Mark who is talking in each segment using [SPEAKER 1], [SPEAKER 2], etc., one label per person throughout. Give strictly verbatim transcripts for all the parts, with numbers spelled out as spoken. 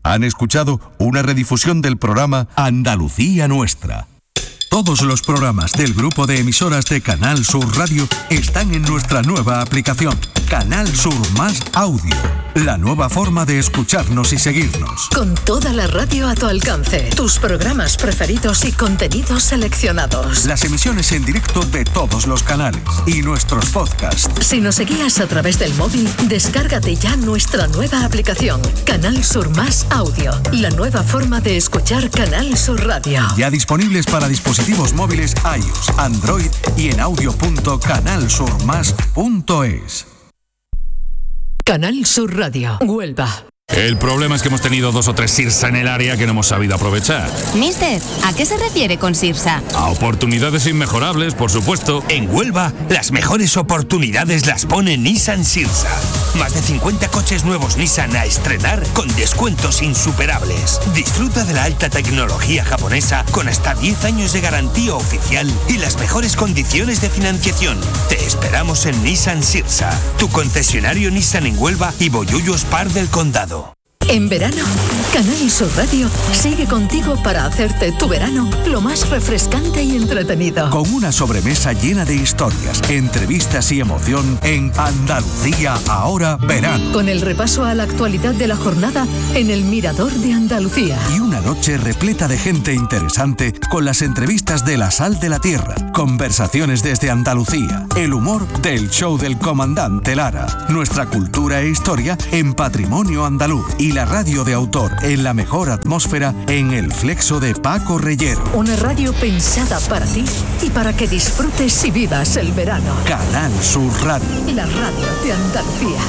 [SPEAKER 1] Han escuchado una redifusión del programa Andalucía Nuestra. Todos los programas del grupo de emisoras de Canal Sur Radio están en nuestra nueva aplicación, Canal Sur Más Audio, la nueva forma de escucharnos y seguirnos.
[SPEAKER 2] Con toda la radio a tu alcance, tus programas preferidos y contenidos seleccionados.
[SPEAKER 1] Las emisiones en directo de todos los canales y nuestros podcasts.
[SPEAKER 2] Si nos seguías a través del móvil, descárgate ya nuestra nueva aplicación, Canal Sur Más Audio, la nueva forma de escuchar Canal Sur Radio.
[SPEAKER 1] Ya disponibles para dispositivos móviles iOS, Android y en audio punto canal sur más punto es.
[SPEAKER 2] Canal Sur Radio, Huelva.
[SPEAKER 3] El problema es que hemos tenido dos o tres Sirsa en el área que no hemos sabido aprovechar.
[SPEAKER 4] Mister, ¿a qué se refiere con Sirsa?
[SPEAKER 3] A oportunidades inmejorables, por supuesto.
[SPEAKER 5] En Huelva, las mejores oportunidades las pone Nissan Sirsa. Más de cincuenta coches nuevos Nissan a estrenar con descuentos insuperables. Disfruta de la alta tecnología japonesa con hasta diez años de garantía oficial y las mejores condiciones de financiación. Te esperamos en Nissan Sirsa, tu concesionario Nissan en Huelva y Bollullos Par del Condado.
[SPEAKER 2] En verano, Canal Sur Radio sigue contigo para hacerte tu verano lo más refrescante y entretenido.
[SPEAKER 1] Con una sobremesa llena de historias, entrevistas y emoción en Andalucía Ahora Verano.
[SPEAKER 2] Con el repaso a la actualidad de la jornada en el Mirador de Andalucía.
[SPEAKER 1] Y una noche repleta de gente interesante con las entrevistas de La Sal de la Tierra, conversaciones desde Andalucía, el humor del show del comandante Lara, nuestra cultura e historia en Patrimonio Andaluz y la radio de autor en la mejor atmósfera en el Flexo de Paco Reyero.
[SPEAKER 2] Una radio pensada para ti y para que disfrutes y vivas el verano.
[SPEAKER 1] Canal Sur Radio.
[SPEAKER 2] La radio de Andalucía.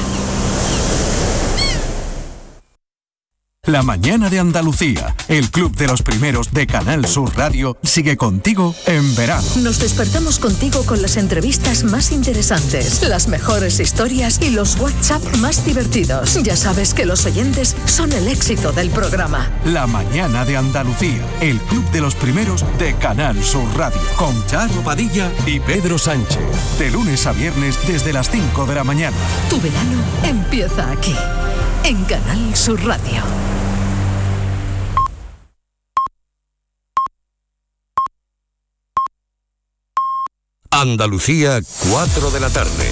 [SPEAKER 1] La mañana de Andalucía, el club de los primeros de Canal Sur Radio, sigue contigo en verano.
[SPEAKER 2] Nos despertamos contigo con las entrevistas más interesantes, las mejores historias y los WhatsApp más divertidos. Ya sabes que los oyentes son el éxito del programa.
[SPEAKER 1] La mañana de Andalucía, el club de los primeros de Canal Sur Radio, con Charo Padilla y Pedro Sánchez. De lunes a viernes desde las cinco de la mañana.
[SPEAKER 2] Tu verano empieza aquí, en Canal Sur Radio.
[SPEAKER 6] Andalucía, cuatro de la tarde.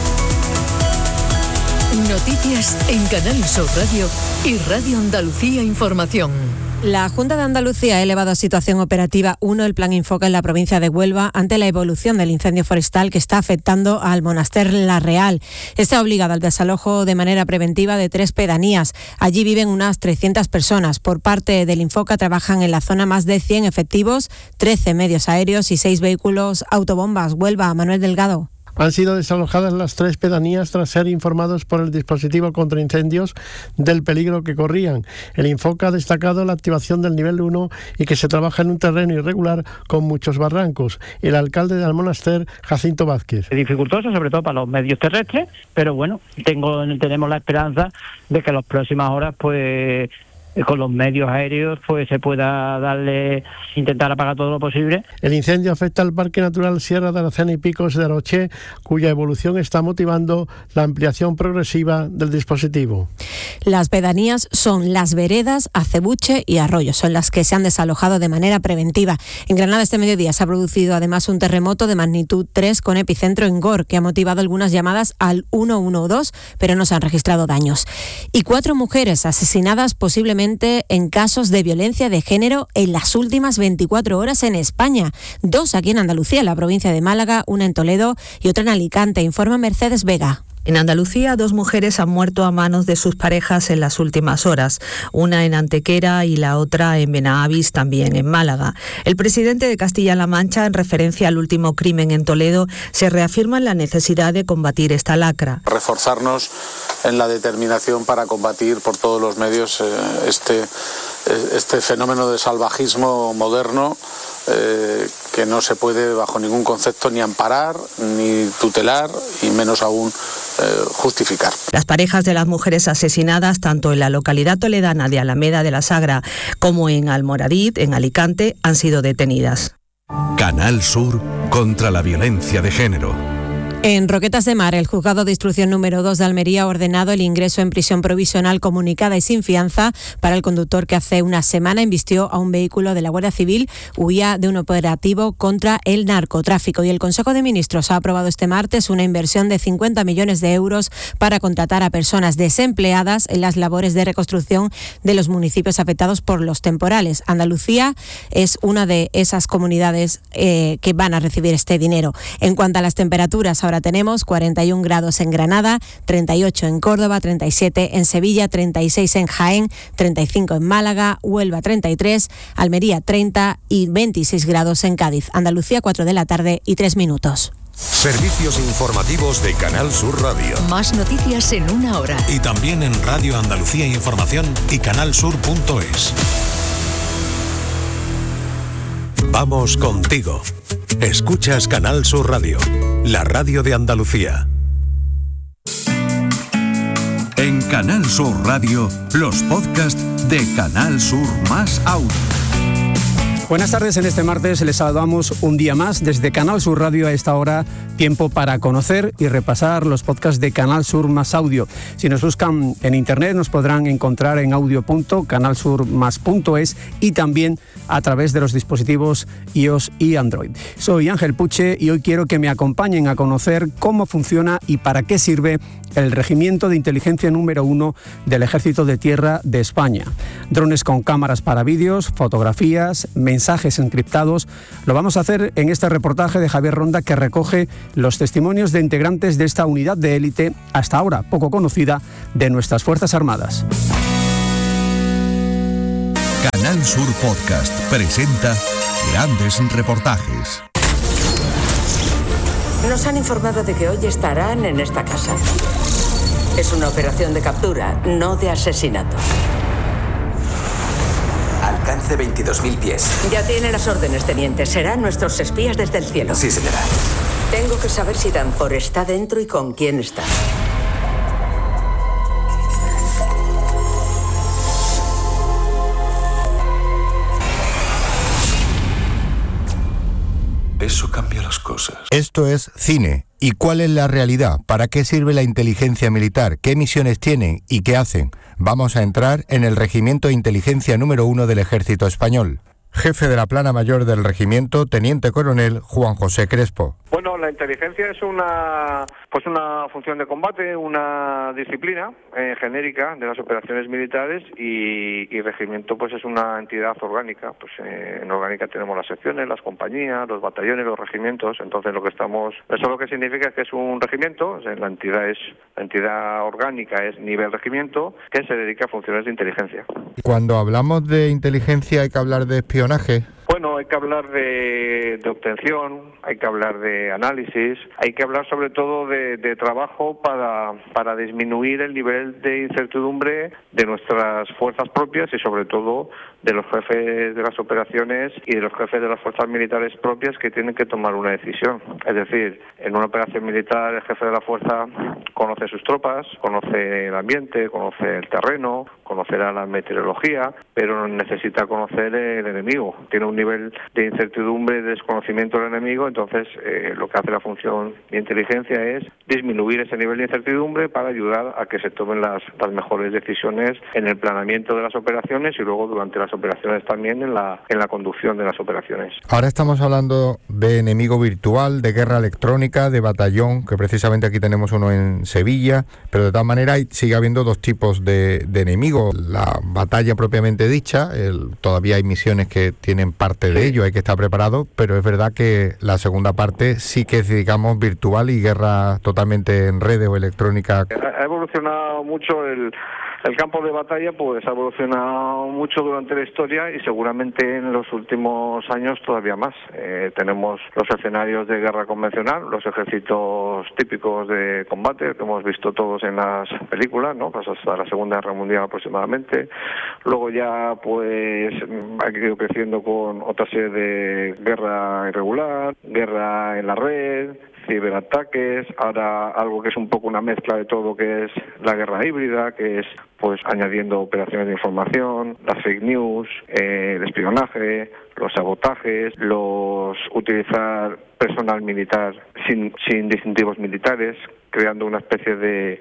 [SPEAKER 2] Noticias en Canal Sur Radio y Radio Andalucía Información.
[SPEAKER 7] La Junta de Andalucía ha elevado a situación operativa uno el Plan Infoca en la provincia de Huelva ante la evolución del incendio forestal que está afectando al Monaster La Real. Este ha obligado al desalojo de manera preventiva de tres pedanías. Allí viven unas trescientas personas. Por parte del Infoca trabajan en la zona más de cien efectivos, trece medios aéreos y seis vehículos autobombas. Huelva, Manuel Delgado.
[SPEAKER 8] Han sido desalojadas las tres pedanías tras ser informados por el dispositivo contra incendios del peligro que corrían. El Infoca ha destacado la activación del nivel uno y que se trabaja en un terreno irregular con muchos barrancos. El alcalde de Almonaster, Jacinto Vázquez.
[SPEAKER 9] Dificultoso, sobre todo para los medios terrestres, pero bueno, tengo, tenemos la esperanza de que en las próximas horas, pues, con los medios aéreos, pues se pueda darle, intentar apagar todo lo posible.
[SPEAKER 8] El incendio afecta al Parque Natural Sierra de Aracena y Picos de Aroche, cuya evolución está motivando la ampliación progresiva del dispositivo.
[SPEAKER 7] Las pedanías son Las Veredas, Acebuche y Arroyo, son las que se han desalojado de manera preventiva. En Granada este mediodía se ha producido además un terremoto de magnitud tres con epicentro en Gor, que ha motivado algunas llamadas al uno uno dos, pero no se han registrado daños. Y cuatro mujeres asesinadas posiblemente en casos de violencia de género en las últimas veinticuatro horas en España. Dos aquí en Andalucía, en la provincia de Málaga, una en Toledo y otra en Alicante, informa Mercedes Vega.
[SPEAKER 10] En Andalucía, dos mujeres han muerto a manos de sus parejas en las últimas horas, una en Antequera y la otra en Benavis, también en Málaga. El presidente de Castilla-La Mancha, en referencia al último crimen en Toledo, se reafirma en la necesidad de combatir esta lacra.
[SPEAKER 11] Reforzarnos en la determinación para combatir por todos los medios este, este fenómeno de salvajismo moderno, Eh, que no se puede bajo ningún concepto ni amparar, ni tutelar y menos aún eh, justificar.
[SPEAKER 10] Las parejas de las mujeres asesinadas, tanto en la localidad toledana de Alameda de la Sagra como en Almoradí, en Alicante, han sido detenidas.
[SPEAKER 1] Canal Sur contra la violencia de género.
[SPEAKER 7] En Roquetas de Mar, el juzgado de instrucción número dos de Almería ha ordenado el ingreso en prisión provisional comunicada y sin fianza para el conductor que hace una semana embistió a un vehículo de la Guardia Civil, huía de un operativo contra el narcotráfico. Y el Consejo de Ministros ha aprobado este martes una inversión de cincuenta millones de euros para contratar a personas desempleadas en las labores de reconstrucción de los municipios afectados por los temporales. Andalucía es una de esas comunidades eh, que van a recibir este dinero. En cuanto a las temperaturas, ahora tenemos cuarenta y un grados en Granada, treinta y ocho en Córdoba, treinta y siete en Sevilla, treinta y seis en Jaén, treinta y cinco en Málaga, Huelva treinta y tres, Almería treinta y veintiséis grados en Cádiz. Andalucía, cuatro de la tarde y tres minutos.
[SPEAKER 6] Servicios informativos de Canal Sur Radio.
[SPEAKER 2] Más noticias en una hora.
[SPEAKER 12] Y también en Radio Andalucía Información y canalsur punto es. Vamos contigo. Escuchas Canal Sur Radio, la radio de Andalucía.
[SPEAKER 1] En Canal Sur Radio, los podcasts de Canal Sur Más Audio.
[SPEAKER 13] Buenas tardes, en este martes les saludamos un día más desde Canal Sur Radio. A esta hora, tiempo para conocer y repasar los podcasts de Canal Sur Más Audio. Si nos buscan en internet nos podrán encontrar en audio punto canal sur más punto es y también a través de los dispositivos iOS y Android. Soy Ángel Puche y hoy quiero que me acompañen a conocer cómo funciona y para qué sirve el Regimiento de Inteligencia número uno del Ejército de Tierra de España. Drones con cámaras para vídeos, fotografías, mensajes encriptados. Lo vamos a hacer en este reportaje de Javier Ronda, que recoge los testimonios de integrantes de esta unidad de élite, hasta ahora poco conocida, de nuestras Fuerzas Armadas.
[SPEAKER 1] Canal Sur Podcast presenta grandes reportajes.
[SPEAKER 14] Nos han informado de que hoy estarán en esta casa. Es una operación de captura, no de asesinato.
[SPEAKER 15] Alcance veintidós mil pies.
[SPEAKER 14] Ya tiene las órdenes, teniente. Serán nuestros espías desde el cielo.
[SPEAKER 15] Sí, señora.
[SPEAKER 14] Tengo que saber si Danfor está dentro y con quién está.
[SPEAKER 6] Eso cambia las cosas.
[SPEAKER 16] Esto es cine. ¿Y cuál es la realidad? ¿Para qué sirve la inteligencia militar? ¿Qué misiones tienen y qué hacen? Vamos a entrar en el Regimiento de Inteligencia número uno del Ejército Español. Jefe de la Plana Mayor del Regimiento, Teniente Coronel Juan José Crespo.
[SPEAKER 17] Bueno, la inteligencia es una pues una función de combate, una disciplina eh, genérica de las operaciones militares y, y regimiento pues es una entidad orgánica. Pues eh, en orgánica tenemos las secciones, las compañías, los batallones, los regimientos. Entonces lo que estamos, eso lo que significa es que es un regimiento, o sea, la entidad es la entidad orgánica es nivel regimiento que se dedica a funciones de inteligencia.
[SPEAKER 16] Cuando hablamos de inteligencia hay que hablar de espionaje.
[SPEAKER 17] Bueno, hay que hablar de, de obtención, hay que hablar de análisis, hay que hablar sobre todo de, de trabajo para, para disminuir el nivel de incertidumbre de nuestras fuerzas propias y sobre todo de los jefes de las operaciones y de los jefes de las fuerzas militares propias que tienen que tomar una decisión. Es decir, en una operación militar el jefe de la fuerza conoce sus tropas, conoce el ambiente, conoce el terreno, conocerá la meteorología, pero necesita conocer el enemigo. Tiene un nivel de incertidumbre, de desconocimiento del enemigo, entonces eh, lo que hace la función de inteligencia es disminuir ese nivel de incertidumbre para ayudar a que se tomen las, las mejores decisiones en el planeamiento de las operaciones y luego durante las operaciones también en la, en la conducción de las operaciones.
[SPEAKER 16] Ahora estamos hablando de enemigo virtual, de guerra electrónica, de batallón, que precisamente aquí tenemos uno en Sevilla, pero de todas maneras sigue habiendo dos tipos de, de enemigos. La batalla propiamente dicha, el, todavía hay misiones que tienen parte de ello, hay que estar preparado, pero es verdad que la segunda parte sí que es, digamos, virtual y guerra totalmente en redes o electrónica.
[SPEAKER 17] Ha evolucionado mucho el... El campo de batalla pues ha evolucionado mucho durante la historia y seguramente en los últimos años todavía más. Eh, tenemos los escenarios de guerra convencional, los ejércitos típicos de combate que hemos visto todos en las películas, ¿no? Pues hasta la Segunda Guerra Mundial aproximadamente. Luego ya pues ha ido creciendo con otra serie de guerra irregular, guerra en la red, ciberataques, ahora algo que es un poco una mezcla de todo, que es la guerra híbrida, que es pues añadiendo operaciones de información, las fake news, eh, el espionaje, los sabotajes, los utilizar personal militar sin, sin distintivos militares, creando una especie de,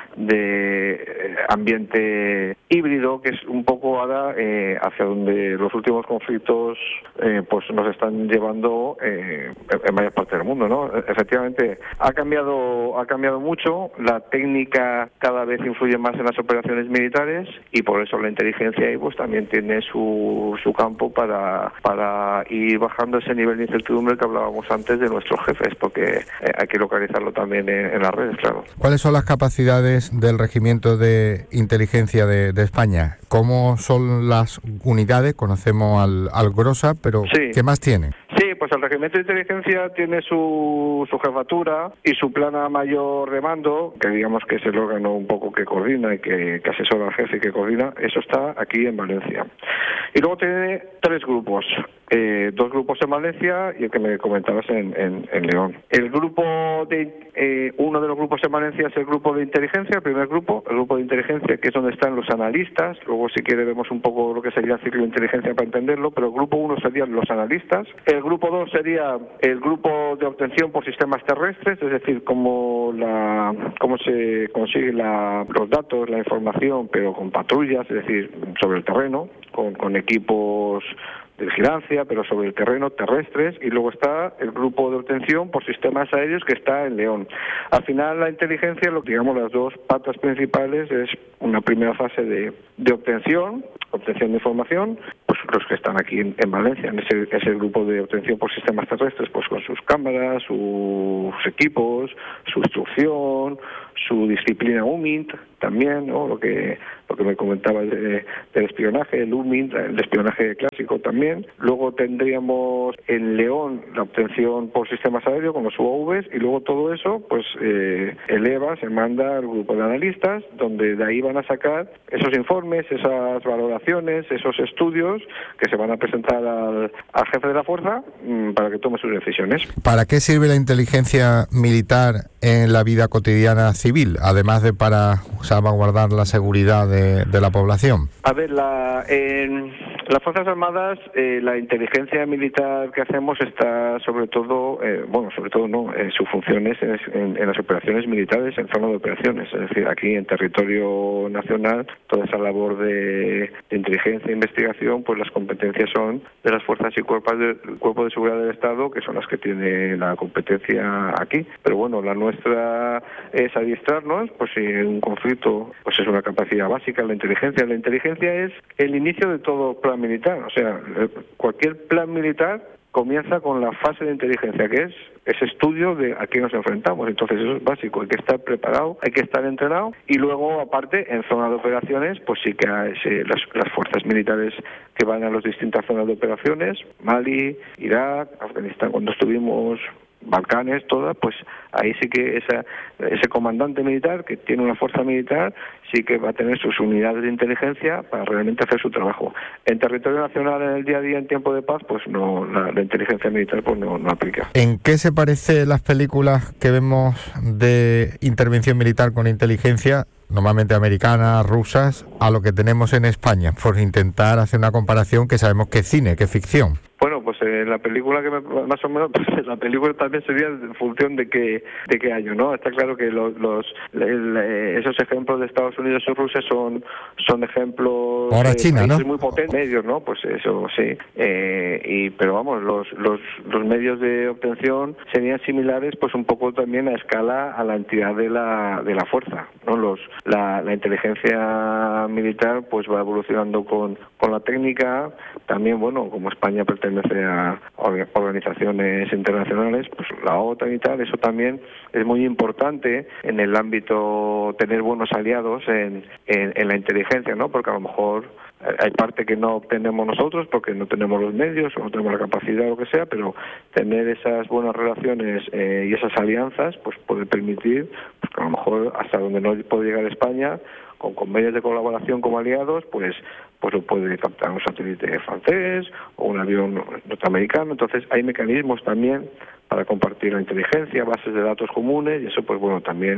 [SPEAKER 17] de ambiente híbrido que es un poco ahora eh, hacia donde los últimos conflictos eh, pues nos están llevando eh, en varias partes del mundo, ¿no? Efectivamente ha cambiado ha cambiado mucho, la técnica cada vez influye más en las operaciones militares y por eso la inteligencia ahí pues también tiene su, su campo para, para ir bajando ese nivel de incertidumbre que hablábamos antes de nuestros jefes, porque eh, hay que localizarlo también en, en las redes, claro.
[SPEAKER 16] ¿Cuáles son las capacidades del Regimiento de Inteligencia de, de España? ¿Cómo son las unidades? Conocemos al, al GROSA, pero sí. ¿Qué más tiene?
[SPEAKER 17] Sí, pues el Regimiento de Inteligencia tiene su, su jefatura y su plana mayor de mando, que digamos que es el órgano un poco que coordina y que, que asesora al jefe y que coordina. Eso está aquí en Valencia. Y luego tiene tres grupos. Eh, dos grupos en Valencia y el que me comentabas en, en, en León. El grupo de eh, uno de los grupos en Valencia es el grupo de inteligencia, el primer grupo, el grupo de inteligencia, que es donde están los analistas. Luego, si quiere, vemos un poco lo que sería el ciclo de inteligencia para entenderlo, pero el grupo uno serían los analistas. El grupo dos sería el grupo de obtención por sistemas terrestres, es decir, cómo la cómo se consigue la, los datos, la información, pero con patrullas, es decir, sobre el terreno, con, con equipos de vigilancia, pero sobre el terreno terrestres, y luego está el grupo de obtención por sistemas aéreos que está en León. Al final la inteligencia, lo digamos las dos patas principales, es una primera fase de, de obtención, obtención de información, pues los que están aquí en, en Valencia, en ese, ese grupo de obtención por sistemas terrestres, pues con sus cámaras, sus equipos, su instrucción, su disciplina U M I N T también, ¿no? Lo que lo que me comentabas de, del espionaje, el U M I N T, el espionaje clásico también. Luego tendríamos en León la obtención por sistemas aéreos con los U A Vs y luego todo eso pues eh, eleva, se manda al grupo de analistas, donde de ahí van a sacar esos informes, esas valoraciones, esos estudios que se van a presentar al, al jefe de la fuerza mmm, para que tome sus decisiones.
[SPEAKER 16] ¿Para qué sirve la inteligencia militar en la vida cotidiana civil, además de para salvaguardar la seguridad de, de la población?
[SPEAKER 17] A ver, la, en las Fuerzas Armadas eh, la inteligencia militar que hacemos está sobre todo, eh, bueno, sobre todo no, eh, su función es en, en, en las operaciones militares, en zona de operaciones, es decir, aquí en territorio nacional, toda esa labor de, de inteligencia e investigación, pues las competencias son de las fuerzas y cuerpos de, cuerpo de seguridad del Estado, que son las que tiene la competencia aquí. Pero bueno, la nuestra es adiestrarnos, pues si en un conflicto, pues es una capacidad básica, la inteligencia. La inteligencia es el inicio de todo plan militar, o sea, cualquier plan militar comienza con la fase de inteligencia, que es ese estudio de a qué nos enfrentamos. Entonces eso es básico, hay que estar preparado, hay que estar entrenado, y luego aparte en zona de operaciones pues sí que hay, sí, las, las fuerzas militares que van a las distintas zonas de operaciones, Mali, Irak, Afganistán, cuando estuvimos, Balcanes, todas, pues ahí sí que esa, ese comandante militar que tiene una fuerza militar sí que va a tener sus unidades de inteligencia para realmente hacer su trabajo. En territorio nacional, en el día a día, en tiempo de paz, pues no, la, la inteligencia militar pues no, no aplica.
[SPEAKER 16] ¿En qué se parece las películas que vemos de intervención militar con inteligencia, normalmente americanas, rusas, a lo que tenemos en España? Por intentar hacer una comparación, que sabemos que es cine, que es ficción.
[SPEAKER 17] Bueno, pues eh, la película que me, más o menos, pues la película también sería en función de qué de qué año, ¿no? Está claro que los, los el, esos ejemplos de Estados Unidos y Rusia son son ejemplos
[SPEAKER 16] ahora de China,
[SPEAKER 17] países
[SPEAKER 16] ¿no?
[SPEAKER 17] muy potentes, medios, ¿no? Pues eso sí. Eh, y pero vamos, los los los medios de obtención serían similares, pues un poco también a escala a la entidad de la de la fuerza, ¿no? Los la, la inteligencia militar pues va evolucionando con con la técnica, también bueno, como España pertenece a organizaciones internacionales, pues la OTAN y tal, eso también es muy importante en el ámbito tener buenos aliados en, en, en la inteligencia, ¿no? Porque a lo mejor hay parte que no obtenemos nosotros porque no tenemos los medios o no tenemos la capacidad o lo que sea, pero tener esas buenas relaciones eh, y esas alianzas pues puede permitir pues, que a lo mejor hasta donde no puede llegar España, con convenios de colaboración como aliados, pues pues lo puede captar un satélite francés o un avión norteamericano. Entonces hay mecanismos también para compartir la inteligencia, bases de datos comunes, y eso pues bueno también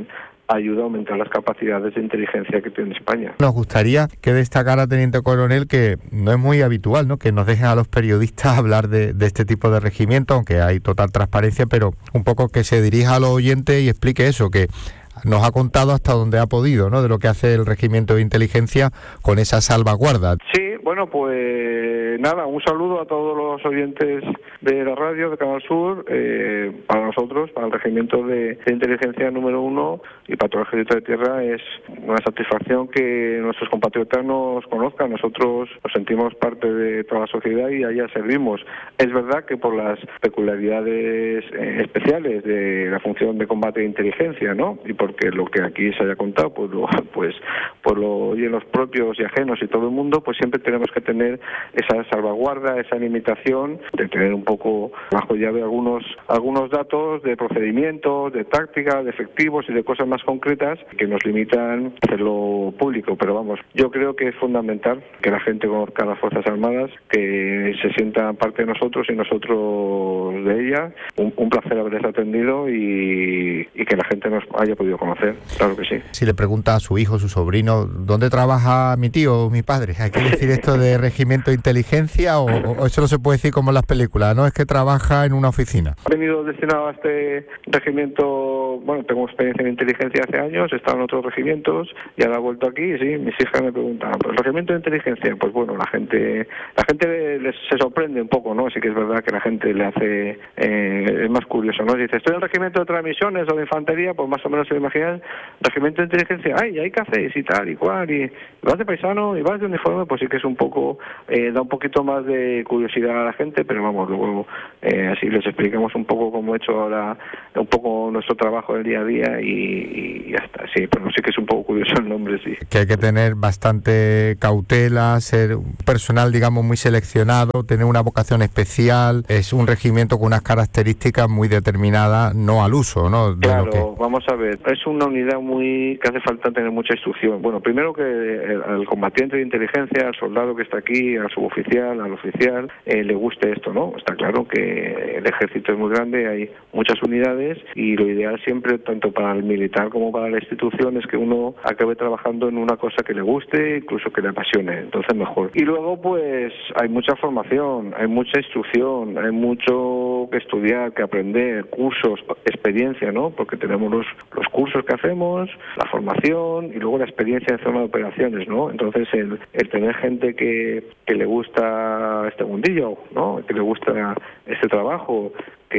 [SPEAKER 17] ayuda a aumentar las capacidades de inteligencia que tiene España.
[SPEAKER 16] Nos gustaría que destacara, teniente coronel, que no es muy habitual, ¿no?, que nos dejen a los periodistas hablar de, de este tipo de regimiento, aunque hay total transparencia, pero un poco que se dirija a los oyentes y explique eso, que nos ha contado hasta donde ha podido, ¿no?, de lo que hace el Regimiento de Inteligencia con esa salvaguarda.
[SPEAKER 17] Sí, bueno, pues nada, un saludo a todos los oyentes de la radio de Canal Sur. Eh, para nosotros, para el Regimiento de, de Inteligencia número uno y para todo el Ejército de Tierra, es una satisfacción que nuestros compatriotas nos conozcan. Nosotros nos sentimos parte de toda la sociedad y allá servimos. Es verdad que por las peculiaridades eh, especiales de la función de combate de inteligencia, ¿no?, y porque lo que aquí se haya contado, pues lo, pues, pues lo oyen los propios y ajenos y todo el mundo, pues siempre tenemos que tener esa salvaguarda, esa limitación de tener un poco bajo llave algunos algunos datos de procedimientos, de tácticas, de efectivos y de cosas más concretas que nos limitan a hacerlo público. Pero vamos, yo creo que es fundamental que la gente conozca las Fuerzas Armadas, que se sienta parte de nosotros y nosotros de ella. Un, un placer haberles atendido y, y que la gente nos haya podido conocer, claro que sí.
[SPEAKER 16] Si le pregunta a su hijo, su sobrino, ¿dónde trabaja mi tío o mi padre? ¿Hay que decir esto de Regimiento de Inteligencia o, o eso no se puede decir como en las películas, no? Es que trabaja en una oficina.
[SPEAKER 17] He venido destinado a este regimiento, bueno, tengo experiencia en inteligencia hace años, he estado en otros regimientos y ahora he vuelto aquí y sí, mis hijas me preguntan, ¿pues el regimiento de inteligencia? Pues bueno, la gente la gente les, se sorprende un poco, ¿no? Sí que es verdad que la gente le hace, eh, es más curioso, ¿no? Dice, estoy en el regimiento de transmisiones o de infantería, pues más o menos se lo imaginan, regimiento de inteligencia, ay, hay cafés y tal y cual, y vas de paisano y vas de uniforme, pues sí que es un poco, eh, da un poquito más de curiosidad a la gente, pero vamos, luego eh, así les explicamos un poco cómo he hecho ahora un poco nuestro trabajo del día a día y, y ya está, sí, pero sí que es un poco curioso el nombre, sí.
[SPEAKER 16] Que hay que tener bastante cautela, ser un personal, digamos, muy seleccionado, tener una vocación especial, es un regimiento con unas características muy determinadas, no al uso, ¿no? De
[SPEAKER 17] claro,
[SPEAKER 16] lo que...
[SPEAKER 17] vamos a ver, es una unidad muy que hace falta tener mucha instrucción. Bueno, primero que el, al combatiente de inteligencia, al soldado que está aquí, al suboficial, al oficial, eh, le guste esto, ¿no? Está claro que el ejército es muy grande, hay muchas unidades y lo ideal siempre, tanto para el militar como para la institución, es que uno acabe trabajando en una cosa que le guste, incluso que le apasione, entonces mejor. Y luego, pues, hay mucha formación, hay mucha instrucción, hay mucho que estudiar, que aprender, cursos, experiencia, ¿no? Porque tenemos los, los cursos que hacemos, la formación y luego la experiencia en zona de operaciones, ¿no? Entonces, el, el tener gente que, que le gusta este mundillo, ¿no? Que le gusta este trabajo,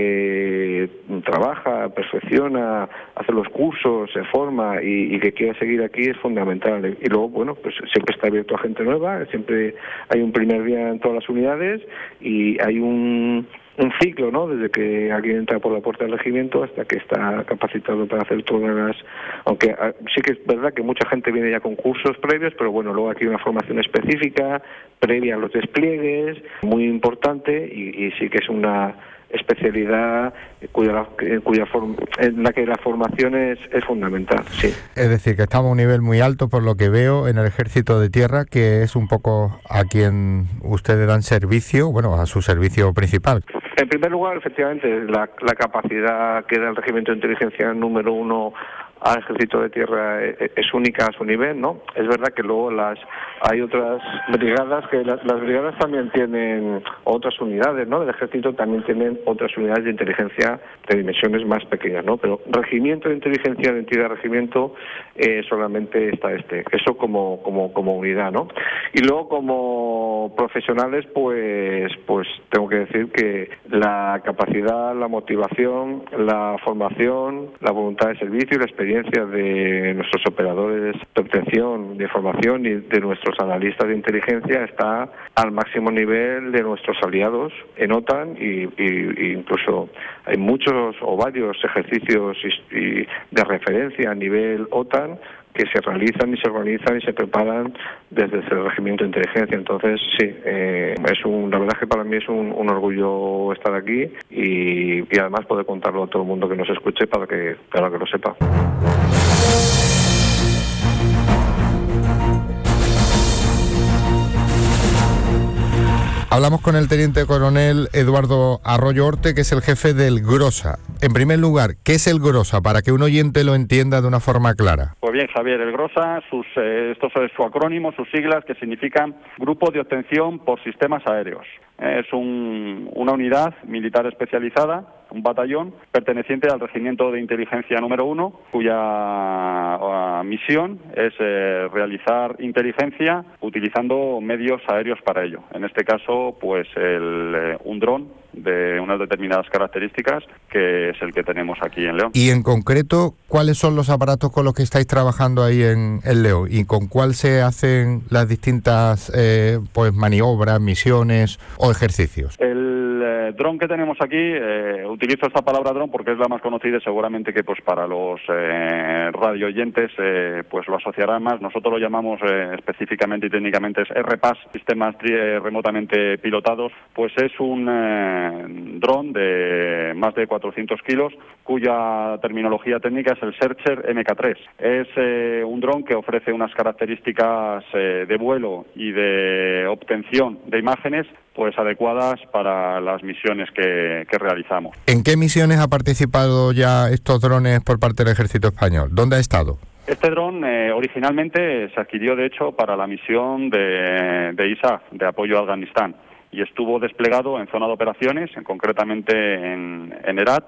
[SPEAKER 17] que trabaja, perfecciona, hace los cursos, se forma y, y que quiera seguir aquí es fundamental. Y luego, bueno, pues siempre está abierto a gente nueva, siempre hay un primer día en todas las unidades y hay un un ciclo, ¿no? Desde que alguien entra por la puerta del regimiento hasta que está capacitado para hacer todas las... Aunque sí que es verdad que mucha gente viene ya con cursos previos, pero bueno, luego aquí hay una formación específica, previa a los despliegues, muy importante y, y sí que es una especialidad cuya, cuya form, en la que la formación es, es fundamental, sí.
[SPEAKER 16] Es decir, que estamos a un nivel muy alto por lo que veo en el Ejército de Tierra, que es un poco a quien ustedes dan servicio, bueno, a su servicio principal.
[SPEAKER 17] En primer lugar, efectivamente, la, la capacidad que da el Regimiento de Inteligencia número uno al Ejército de Tierra es única a su nivel, ¿no? Es verdad que luego las hay otras brigadas, que las, las brigadas también tienen otras unidades, ¿no? Del Ejército también tienen otras unidades de inteligencia de dimensiones más pequeñas, ¿no? Pero Regimiento de Inteligencia, de entidad de regimiento, eh, solamente está este. Eso como como como unidad, ¿no? Y luego como profesionales, pues pues tengo que decir que la capacidad, la motivación, la formación, la voluntad de servicio y la experiencia de nuestros operadores de obtención de información y de nuestros analistas de inteligencia está al máximo nivel de nuestros aliados en OTAN y, y, y incluso hay muchos o varios ejercicios y, y de referencia a nivel OTAN que se realizan y se organizan y se preparan desde el Regimiento de Inteligencia. Entonces, sí, eh, es un, la verdad es que para mí es un, un orgullo estar aquí y, y además poder contarlo a todo el mundo que nos escuche para que, para que lo sepa.
[SPEAKER 16] Hablamos con el teniente coronel Eduardo Arroyo Orte, que es el jefe del GROSA. En primer lugar, ¿qué es el GROSA? Para que un oyente lo entienda de una forma clara.
[SPEAKER 18] Pues bien, Javier, el GROSA, sus, eh, esto es su acrónimo, sus siglas, que significan Grupo de Obtención por Sistemas Aéreos. Es un, una unidad militar especializada, un batallón, perteneciente al Regimiento de Inteligencia número uno, cuya uh, misión es eh, realizar inteligencia utilizando medios aéreos para ello. En este caso, pues el, eh, un dron de unas determinadas características, que es el que tenemos aquí en León.
[SPEAKER 16] Y en concreto, ¿cuáles son los aparatos con los que estáis trabajando ahí en, en León? ¿Y con cuál se hacen las distintas eh, pues maniobras, misiones o ejercicios?
[SPEAKER 18] El eh, dron que tenemos aquí, eh, utilizo esta palabra dron porque es la más conocida y seguramente que pues para los eh, radioyentes eh, pues lo asociarán más. Nosotros lo llamamos eh, específicamente y técnicamente es R P A S, sistemas eh, remotamente pilotados. Pues es un eh, dron de más de cuatrocientos kilos, cuya terminología técnica es el Searcher M K tres. Es eh, un dron que ofrece unas características eh, de vuelo y de obtención de imágenes pues adecuadas para las misiones que, que realizamos.
[SPEAKER 16] ¿En qué misiones ha participado ya estos drones por parte del Ejército Español? ¿Dónde ha estado?
[SPEAKER 18] Este dron eh, originalmente se adquirió, de hecho, para la misión de, de I S A F, de apoyo a Afganistán, y estuvo desplegado en zona de operaciones, en, concretamente en, en Herat,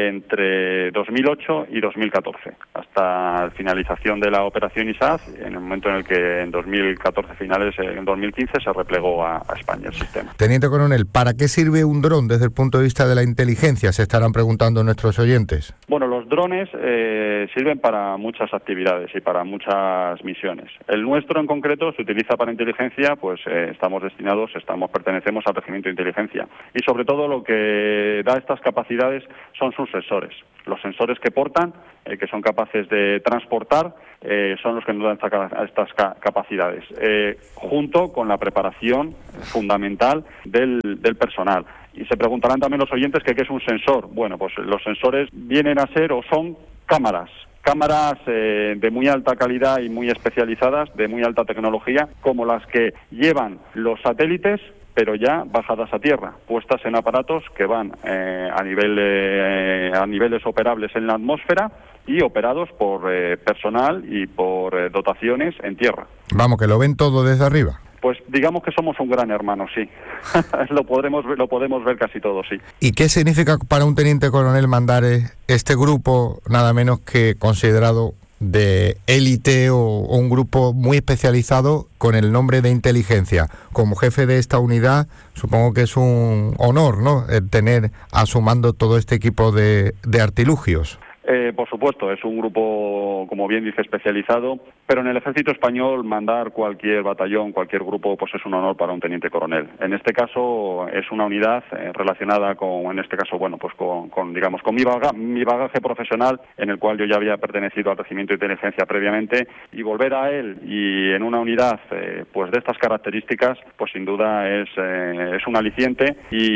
[SPEAKER 18] entre dos mil ocho y dos mil catorce, hasta la finalización de la operación I S A F, en el momento en el que en dos mil catorce finales, en dos mil quince, se replegó a, a España el sistema.
[SPEAKER 16] Teniente coronel, ¿para qué sirve un dron desde el punto de vista de la inteligencia? Se estarán preguntando nuestros oyentes.
[SPEAKER 18] Bueno, los drones eh, sirven para muchas actividades y para muchas misiones. El nuestro en concreto se utiliza para inteligencia, pues eh, estamos destinados, estamos pertenecemos al Regimiento de Inteligencia. Y sobre todo lo que da estas capacidades son sus sensores. Los sensores que portan, eh, que son capaces de transportar, eh, son los que nos dan esta, estas ca capacidades, eh, junto con la preparación fundamental del, del personal. Y se preguntarán también los oyentes que qué es un sensor. Bueno, pues los sensores vienen a ser o son cámaras. Cámaras eh, de muy alta calidad y muy especializadas, de muy alta tecnología, como las que llevan los satélites, pero ya bajadas a tierra, puestas en aparatos que van eh, a nivel eh, a niveles operables en la atmósfera y operados por eh, personal y por eh, dotaciones en tierra.
[SPEAKER 16] Vamos, que lo ven todo desde arriba.
[SPEAKER 18] Pues digamos que somos un gran hermano, sí. lo podremos lo podemos ver casi todo, sí.
[SPEAKER 16] ¿Y qué significa para un teniente coronel mandar este grupo, nada menos que considerado de élite o, o un grupo muy especializado con el nombre de inteligencia? Como jefe de esta unidad, supongo que es un honor, ¿no?, el tener a su mando todo este equipo de, de artilugios.
[SPEAKER 18] Eh, por supuesto, es un grupo, como bien dice, especializado, pero en el Ejército Español mandar cualquier batallón, cualquier grupo, pues es un honor para un teniente coronel. En este caso es una unidad eh, relacionada con, en este caso, bueno, pues con, con digamos, con mi, baga, mi bagaje profesional, en el cual yo ya había pertenecido al Regimiento de Inteligencia previamente, y volver a él y en una unidad, eh, pues de estas características, pues sin duda es, eh, es un aliciente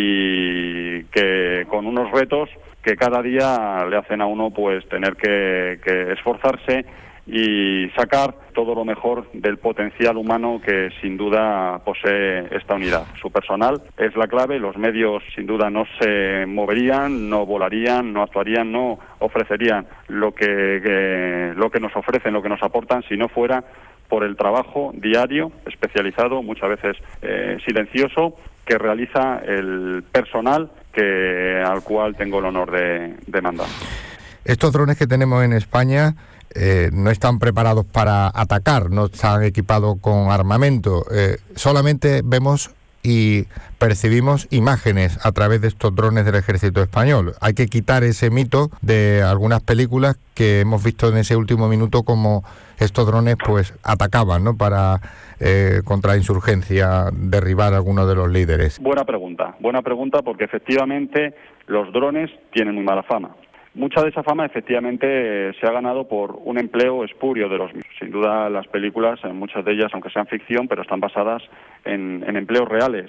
[SPEAKER 18] y que con unos retos que cada día le hacen a uno pues tener que, que esforzarse y sacar todo lo mejor del potencial humano que sin duda posee esta unidad. Su personal es la clave, los medios sin duda no se moverían, no volarían, no actuarían, no ofrecerían lo que, que, lo que nos ofrecen, lo que nos aportan, si no fuera por el trabajo diario, especializado, muchas veces eh, silencioso, que realiza el personal que al cual tengo el honor de, de mandar.
[SPEAKER 16] Estos drones que tenemos en España eh, no están preparados para atacar, no están equipados con armamento, eh, solamente vemos y percibimos imágenes a través de estos drones del Ejército Español. Hay que quitar ese mito de algunas películas que hemos visto en ese último minuto, como estos drones pues atacaban, ¿no?, para eh, contra insurgencia, derribar a algunos de los líderes.
[SPEAKER 18] Buena pregunta, buena pregunta porque efectivamente los drones tienen muy mala fama. Mucha de esa fama efectivamente se ha ganado por un empleo espurio de los mismos. Sin duda las películas, muchas de ellas, aunque sean ficción, pero están basadas en, en empleos reales.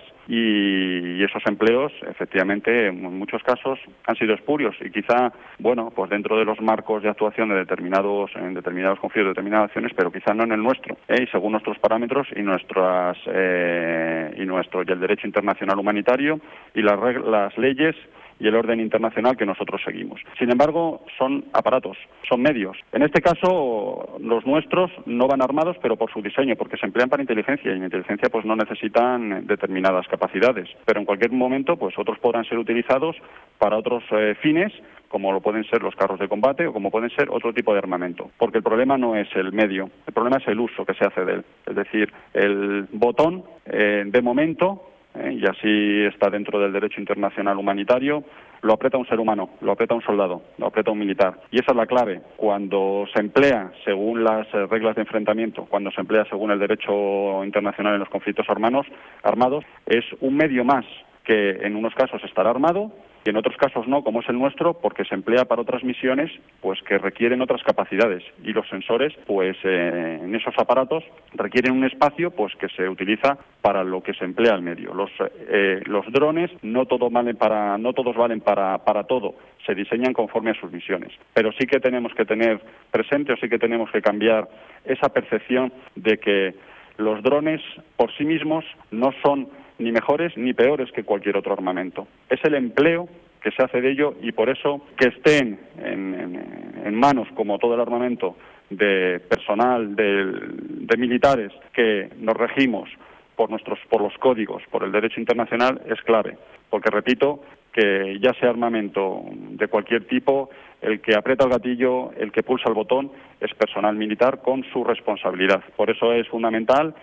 [SPEAKER 18] Y, y esos empleos, efectivamente, en muchos casos han sido espurios. Y quizá, bueno, pues dentro de los marcos de actuación de determinados, en determinados conflictos, de determinadas acciones, pero quizá no en el nuestro. ¿eh? Y según nuestros parámetros y nuestras eh, y nuestro y el derecho internacional humanitario y las reglas, las leyes y el orden internacional que nosotros seguimos. Sin embargo, son aparatos, son medios. En este caso, los nuestros no van armados, pero por su diseño, porque se emplean para inteligencia, y en inteligencia pues no necesitan determinadas capacidades. Pero en cualquier momento, pues otros podrán ser utilizados para otros eh, fines, como lo pueden ser los carros de combate o como pueden ser otro tipo de armamento. Porque el problema no es el medio, el problema es el uso que se hace de él. Es decir, el botón, eh, de momento, Eh, y así está dentro del derecho internacional humanitario, lo aprieta un ser humano, lo aprieta un soldado, lo aprieta un militar. Y esa es la clave. Cuando se emplea según las eh, reglas de enfrentamiento, cuando se emplea según el derecho internacional en los conflictos armados, armados, es un medio más que en unos casos estará armado y en otros casos no, como es el nuestro, porque se emplea para otras misiones pues que requieren otras capacidades, y los sensores pues eh, en esos aparatos requieren un espacio pues que se utiliza para lo que se emplea el medio. Los eh, los drones no todos valen para no todos valen para para todo, se diseñan conforme a sus misiones, pero sí que tenemos que tener presente o sí que tenemos que cambiar esa percepción de que los drones por sí mismos no son ni mejores ni peores que cualquier otro armamento. Es el empleo que se hace de ello, y por eso que estén en, en, en manos, como todo el armamento, de personal, de, de militares, que nos regimos por nuestros por los códigos, por el derecho internacional, es clave. Porque, repito, que ya sea armamento de cualquier tipo, el que aprieta el gatillo, el que pulsa el botón, es personal militar con su responsabilidad. Por eso es fundamental,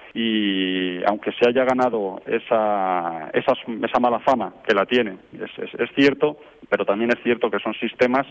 [SPEAKER 18] y aunque se haya ganado esa esa, esa mala fama que la tiene, es, es, es cierto, pero también es cierto que son sistemas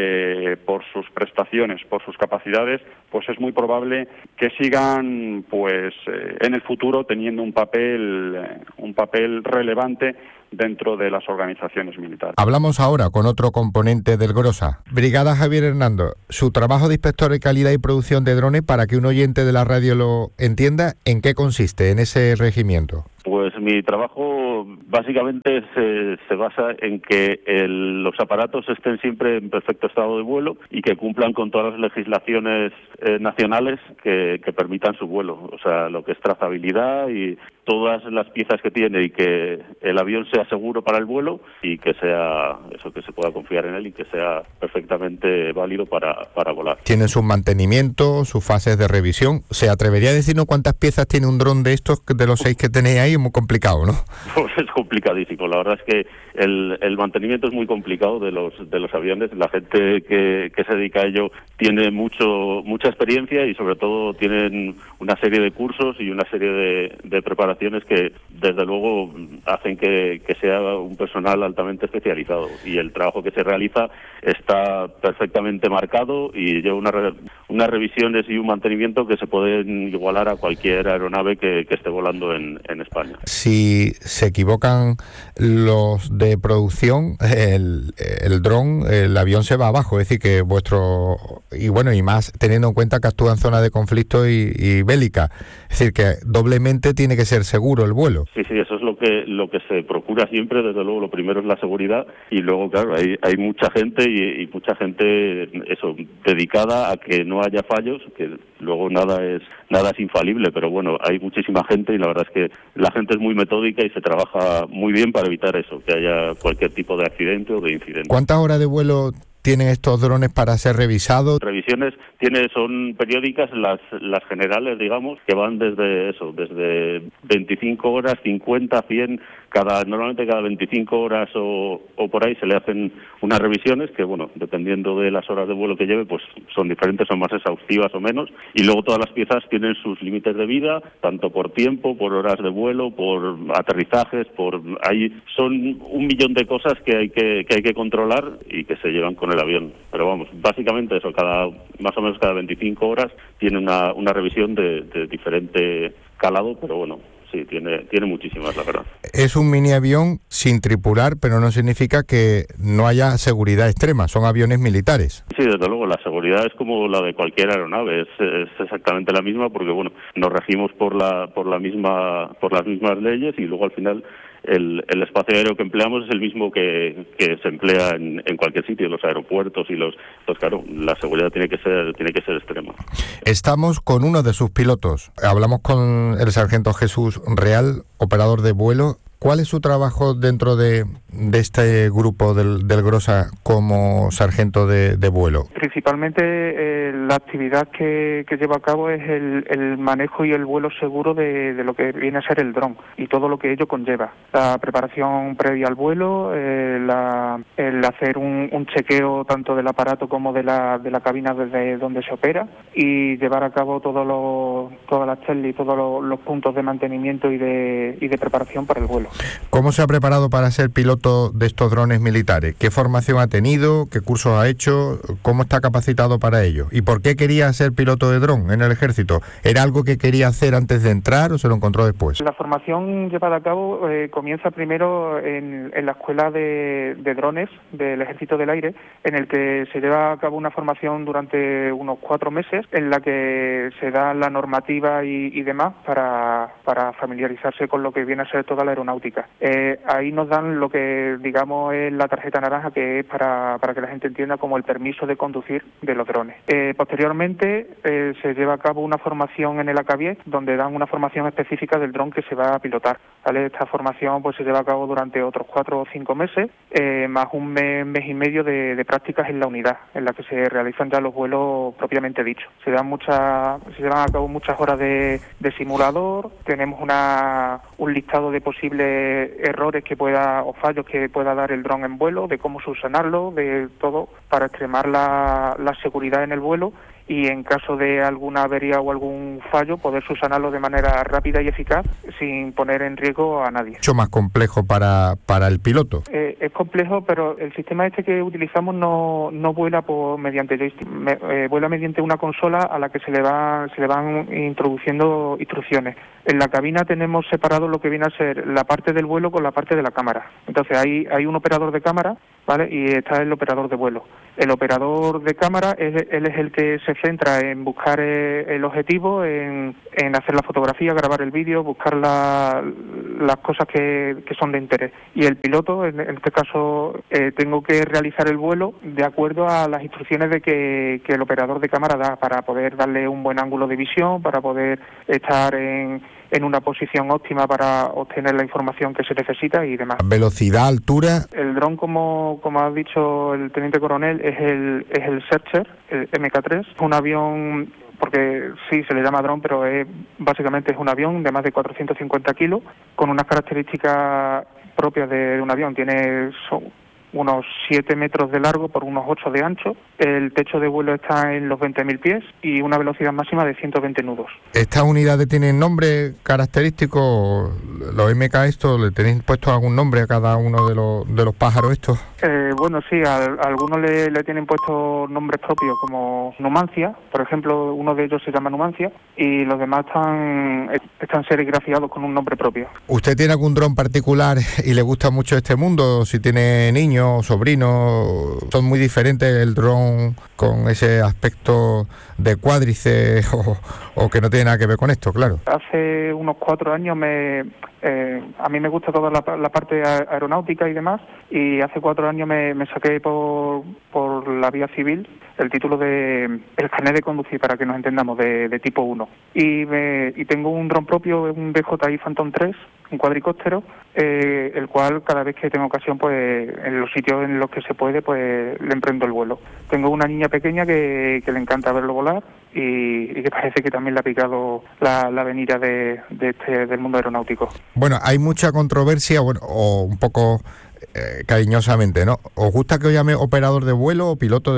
[SPEAKER 18] que por sus prestaciones, por sus capacidades, pues es muy probable que sigan pues eh, en el futuro teniendo un papel eh, un papel relevante dentro de las organizaciones militares.
[SPEAKER 16] Hablamos ahora con otro componente del GROSA. Brigada Javier Hernando, su trabajo de inspector de calidad y producción de drones, para que un oyente de la radio lo entienda, ¿en qué consiste en ese regimiento?
[SPEAKER 19] Pues mi trabajo básicamente se, se basa en que el, los aparatos estén siempre en perfecto estado de vuelo y que cumplan con todas las legislaciones eh, nacionales que, que permitan su vuelo. O sea, lo que es trazabilidad y todas las piezas que tiene, y que el avión sea seguro para el vuelo y que sea eso, que se pueda confiar en él y que sea perfectamente válido para, para volar.
[SPEAKER 16] Tiene su mantenimiento, sus fases de revisión. ¿Se atrevería a decirnos cuántas piezas tiene un dron de estos, de los seis que tenéis ahí? Es muy complicado, ¿no?
[SPEAKER 19] Pues es complicadísimo. La verdad es que el, el mantenimiento es muy complicado de los de los aviones. La gente que, que se dedica a ello tiene mucho mucha experiencia, y sobre todo tienen una serie de cursos y una serie de, de preparaciones que desde luego hacen que, que sea un personal altamente especializado, y el trabajo que se realiza está perfectamente marcado y lleva una re, unas revisiones y un mantenimiento que se pueden igualar a cualquier aeronave que, que esté volando en, en España.
[SPEAKER 16] Si se equivocan los de producción, el, el dron, el avión se va abajo. Es decir, que vuestro... Y bueno, y más teniendo en cuenta que actúa en zona de conflicto y, y bélica. Es decir, que doblemente tiene que ser seguro el vuelo.
[SPEAKER 19] Sí, sí, eso es lo que lo que se procura siempre. Desde luego, lo primero es la seguridad, y luego, claro, hay, hay mucha gente y, y mucha gente eso dedicada a que no haya fallos, que luego nada es nada es infalible, pero bueno, hay muchísima gente, y la verdad es que la gente es muy metódica y se trabaja muy bien para evitar eso, que haya cualquier tipo de accidente o de incidente.
[SPEAKER 16] ¿Cuántas horas de vuelo tienen estos drones para ser revisados?
[SPEAKER 19] Revisiones tiene son periódicas, las las generales, digamos, que van desde eso, desde veinticinco horas, cincuenta, cien, cada normalmente cada veinticinco horas o, o por ahí se le hacen unas revisiones que, bueno, dependiendo de las horas de vuelo que lleve, pues son diferentes, son más exhaustivas o menos, y luego todas las piezas tienen sus límites de vida, tanto por tiempo, por horas de vuelo, por aterrizajes, por ahí son un millón de cosas que hay que que hay que controlar y que se llevan con el avión. Pero vamos, básicamente eso, cada más o menos cada veinticinco horas tiene una una revisión de, de diferente calado, pero bueno, sí, tiene tiene muchísimas, la verdad.
[SPEAKER 16] es un mini avión sin tripular, pero no significa que no haya seguridad extrema, son aviones militares.
[SPEAKER 19] Sí, desde luego, la seguridad es como la de cualquier aeronave, es, es exactamente la misma porque, bueno, nos regimos por la por la misma por las mismas leyes y luego al final el, el espacio aéreo que empleamos es el mismo que, que se emplea en, en cualquier sitio, los aeropuertos y los... Pues claro, la seguridad tiene que ser tiene que ser extrema.
[SPEAKER 16] Estamos con uno de sus pilotos. Hablamos con el sargento Jesús Real, operador de vuelo. ¿Cuál es su trabajo dentro de, de este grupo del, del Grosa como sargento de, de vuelo?
[SPEAKER 20] Principalmente eh, la actividad que, que lleva a cabo es el, el manejo y el vuelo seguro de, de lo que viene a ser el dron y todo lo que ello conlleva. La preparación previa al vuelo, eh, la, el hacer un, un chequeo tanto del aparato como de la, de la cabina desde donde se opera y llevar a cabo todos los, todas las checklists y todos los, los puntos de mantenimiento y de, y de preparación para el vuelo.
[SPEAKER 16] ¿Cómo se ha preparado para ser piloto de estos drones militares? ¿Qué formación ha tenido? ¿Qué cursos ha hecho? ¿Cómo está capacitado para ello? ¿Y por qué quería ser piloto de dron en el ejército? ¿Era algo que quería hacer antes de entrar o se lo encontró después?
[SPEAKER 20] La formación llevada a cabo eh, comienza primero en, en la escuela de, de drones del Ejército del Aire, en el que se lleva a cabo una formación durante unos cuatro meses, en la que se da la normativa y, y demás para, para familiarizarse con lo que viene a ser toda la aeronáutica. Eh, ahí nos dan lo que digamos es la tarjeta naranja, que es para, para que la gente entienda como el permiso de conducir de los drones. Eh, posteriormente eh, se lleva a cabo una formación en el A C A B I E, donde dan una formación específica del dron que se va a pilotar. ¿Vale? Esta formación pues se lleva a cabo durante otros cuatro o cinco meses, eh, más un mes, mes y medio de, de prácticas en la unidad, en la que se realizan ya los vuelos propiamente dichos. Se dan muchas, se llevan a cabo muchas horas de, de simulador, tenemos una, un listado de posibles errores que pueda o fallos que pueda dar el dron en vuelo, de cómo subsanarlo, de todo para extremar la, la seguridad en el vuelo y en caso de alguna avería o algún fallo poder subsanarlo de manera rápida y eficaz sin poner en riesgo a nadie.
[SPEAKER 16] Mucho más complejo para, para el piloto.
[SPEAKER 20] Eh, es complejo, pero el sistema este que utilizamos no, no vuela por mediante joystick, me, eh, vuela mediante una consola a la que se le va se le van introduciendo instrucciones. En la cabina tenemos separado lo que viene a ser la parte del vuelo con la parte de la cámara. Entonces hay hay un operador de cámara, ¿vale? Y está el operador de vuelo. El operador de cámara, es, él es el que se centra en buscar eh, el objetivo, en, en hacer la fotografía, grabar el vídeo, buscar la, las cosas que, que son de interés. Y el piloto, en, en este caso, eh, tengo que realizar el vuelo de acuerdo a las instrucciones de que, que el operador de cámara da, para poder darle un buen ángulo de visión, para poder estar en... en una posición óptima para obtener la información que se necesita y demás.
[SPEAKER 16] Velocidad, altura.
[SPEAKER 20] El dron, como como ha dicho el teniente coronel, es el es el Searcher, el M K tres, un avión, porque sí se le llama dron, pero es básicamente es un avión de más de cuatrocientos cincuenta kilos, con unas características propias de un avión. Tiene son unos siete metros de largo por unos ocho de ancho. El techo de vuelo está en los veinte mil pies y una velocidad máxima de ciento veinte nudos.
[SPEAKER 16] ¿Estas unidades tienen nombre característico? ¿Los M K estos le tenéis puesto algún nombre a cada uno de los de los pájaros estos?
[SPEAKER 20] Eh, bueno, sí, a, a algunos le, le tienen puestos nombres propios como Numancia, por ejemplo, uno de ellos se llama Numancia y los demás están están serigrafiados con un nombre propio.
[SPEAKER 16] ¿Usted tiene algún dron particular y le gusta mucho este mundo? Si tiene niños, sobrinos, son muy diferentes el dron con ese aspecto de cuádrice o, o que no tiene nada que ver con esto, claro.
[SPEAKER 20] Hace unos cuatro años me eh, a mí me gusta toda la, la parte aeronáutica y demás, y hace cuatro años me, me saqué por, por la vía civil el título de el carnet de conducir, para que nos entendamos, de, de tipo uno. Y, me, y tengo un dron propio, un D J I Phantom tres, un cuadricóptero, eh, el cual cada vez que tengo ocasión, pues en los sitios en los que se puede, pues le emprendo el vuelo. Tengo una niña pequeña que, que le encanta verlo volar y, y que parece que también le ha picado la, la venida de, de este, del mundo aeronáutico.
[SPEAKER 16] Bueno, hay mucha controversia, bueno, o un poco eh, cariñosamente, ¿no? ¿Os gusta que os llame operador de vuelo o piloto de vuelo?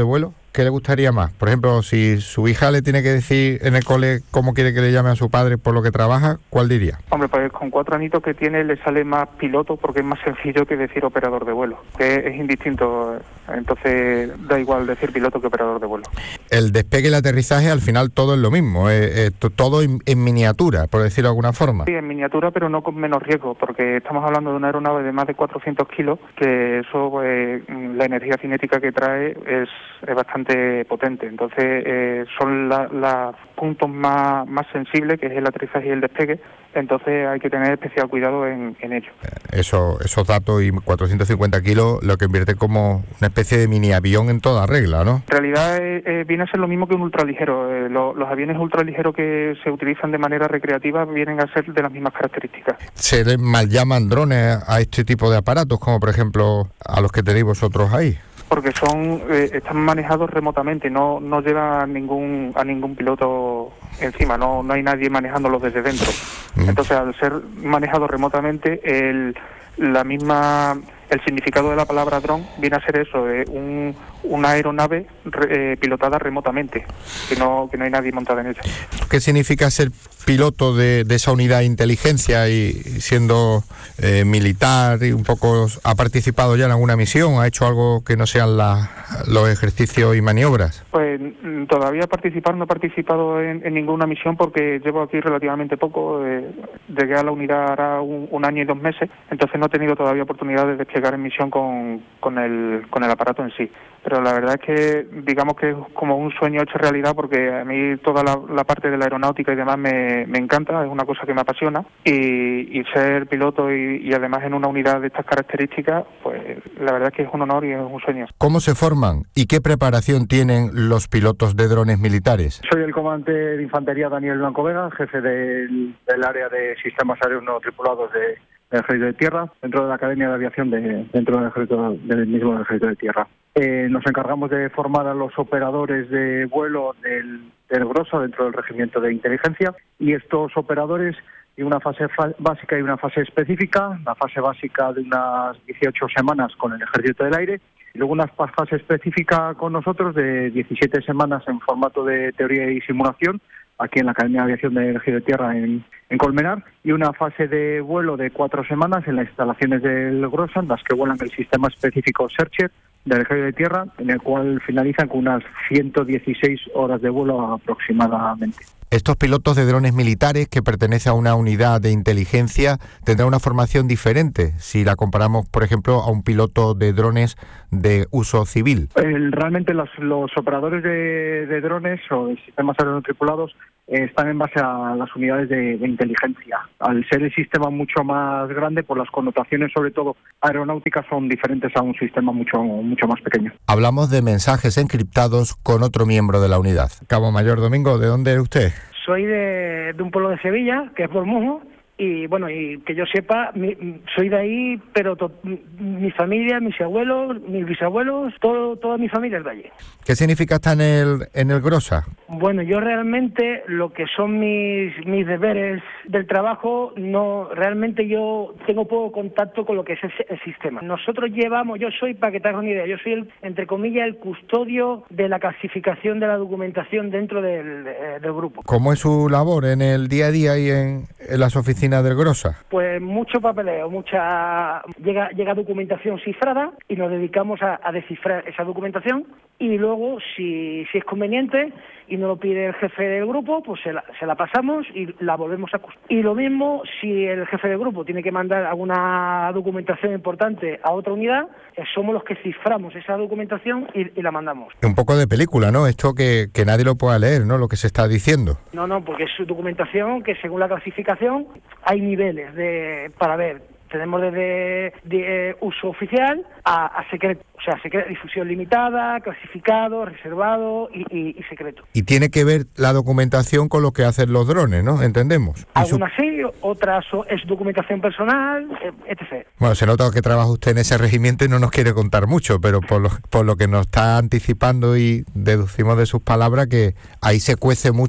[SPEAKER 16] ¿qué le gustaría más? Por ejemplo, si su hija le tiene que decir en el cole cómo quiere que le llame a su padre por lo que trabaja, ¿cuál diría?
[SPEAKER 20] Hombre, pues con cuatro añitos que tiene le sale más piloto porque es más sencillo que decir operador de vuelo, que es indistinto, entonces da igual decir piloto que operador de vuelo.
[SPEAKER 16] El despegue y el aterrizaje al final todo es lo mismo, eh, eh, todo en, en miniatura, por decirlo de alguna forma.
[SPEAKER 20] Sí, en miniatura, pero no con menos riesgo, porque estamos hablando de una aeronave de más de cuatrocientos kilos, que eso, pues, la energía cinética que trae es, es bastante potente. Entonces, eh, son los la puntos más, más sensibles, que es el aterrizaje y el despegue. Entonces, hay que tener especial cuidado en, en ello.
[SPEAKER 16] Eso, esos datos y cuatrocientos cincuenta kilos lo que invierte como una especie de mini avión en toda regla, ¿no?
[SPEAKER 20] En realidad, eh, eh, viene a ser lo mismo que un ultraligero. Eh, lo, los aviones ultraligeros que se utilizan de manera recreativa vienen a ser de las mismas características.
[SPEAKER 16] ¿Se le mal llaman drones a este tipo de aparatos, como por ejemplo a los que tenéis vosotros ahí?
[SPEAKER 20] Porque son eh, están manejados remotamente, no no lleva a ningún a ningún piloto encima, no no hay nadie manejándolos desde dentro. Entonces, al ser manejados remotamente, el la misma el significado de la palabra dron viene a ser eso, eh, un, una aeronave re, eh, pilotada remotamente, que no que no hay nadie montado en ella.
[SPEAKER 16] ¿Qué significa ser piloto de, de esa unidad de inteligencia y siendo eh, militar y un poco ha participado ya en alguna misión, ha hecho algo que no sean la, los ejercicios y maniobras?
[SPEAKER 20] Pues todavía participar no he participado en, en ninguna misión porque llevo aquí relativamente poco, eh, llegué a la unidad hará un, un año y dos meses, entonces no he tenido todavía oportunidad de desplegar en misión con, con el con el aparato en sí. Pero la verdad es que digamos que es como un sueño hecho realidad porque a mí toda la, la parte de la aeronáutica y demás me, me encanta, es una cosa que me apasiona y, y ser piloto y, y además en una unidad de estas características, pues la verdad es que es un honor y es un sueño.
[SPEAKER 16] ¿Cómo se forman y qué preparación tienen los pilotos de drones militares?
[SPEAKER 21] Soy el comandante de infantería Daniel Blanco Vega, jefe del, del área de sistemas aéreos no tripulados de del Ejército de Tierra, dentro de la Academia de Aviación de, dentro del Ejército del mismo del Ejército de Tierra. Eh, nos encargamos de formar a los operadores de vuelo del, del GROSA dentro del Regimiento de Inteligencia y estos operadores tienen una fase fa- básica y una fase específica, la fase básica de unas dieciocho semanas con el Ejército del Aire y luego una fase específica con nosotros de diecisiete semanas en formato de teoría y simulación aquí en la Academia de Aviación del Ejército de Tierra en, en Colmenar, y una fase de vuelo de cuatro semanas en las instalaciones del GROSA, en las que vuelan el sistema específico Searcher del Ejército de Tierra, en el cual finalizan con unas ciento dieciséis horas de vuelo aproximadamente.
[SPEAKER 16] Estos pilotos de drones militares que pertenecen a una unidad de inteligencia tendrán una formación diferente si la comparamos, por ejemplo, a un piloto de drones de uso civil.
[SPEAKER 21] El, realmente los, los operadores de, de drones o de sistemas aéreos no tripulados eh, están en base a las unidades de, de inteligencia. Al ser el sistema mucho más grande, por las connotaciones, sobre todo aeronáuticas, son diferentes a un sistema mucho, mucho más pequeño.
[SPEAKER 16] Hablamos de mensajes encriptados con otro miembro de la unidad. Cabo Mayor Domingo, ¿de dónde es usted?
[SPEAKER 22] Soy de, de un pueblo de Sevilla, que es Bormujo, y bueno, y que yo sepa, mi, soy de ahí, pero to, mi familia, mis abuelos, mis bisabuelos, todo, toda mi familia es de allí.
[SPEAKER 16] ¿Qué significa estar en el, en el GROSA?
[SPEAKER 22] Bueno, yo realmente lo que son mis, mis deberes del trabajo, no realmente yo tengo poco contacto con lo que es el, el sistema. Nosotros llevamos, yo soy, para que te hagas una idea, yo soy, el, entre comillas, el custodio de la clasificación de la documentación dentro del, del grupo.
[SPEAKER 16] ¿Cómo es su labor en el día a día y en, en las oficinas del GROSA?
[SPEAKER 22] Pues mucho papeleo, mucha llega llega documentación cifrada y nos dedicamos a, a descifrar esa documentación y luego si, si es conveniente y nos lo pide el jefe del grupo, pues se la, se la pasamos y la volvemos a custodiar. Y lo mismo si el jefe del grupo tiene que mandar alguna documentación importante a otra unidad, eh, somos los que ciframos esa documentación y, y la mandamos.
[SPEAKER 16] Un poco de película, ¿no? Esto que, que nadie lo pueda leer, ¿no? Lo que se está diciendo.
[SPEAKER 22] No, no, porque es documentación que según la clasificación hay niveles de para ver. Tenemos desde de, eh, uso oficial a, a secreto, o sea, secreto, difusión limitada, clasificado, reservado y, y, y secreto.
[SPEAKER 16] Y tiene que ver la documentación con lo que hacen los drones, ¿no? Entendemos.
[SPEAKER 22] Algunas su... sí, otras es documentación personal, etcétera.
[SPEAKER 16] Bueno, se nota que trabaja usted en ese regimiento y no nos quiere contar mucho, pero por lo, por lo que nos está anticipando y deducimos de sus palabras que ahí se cuece mucho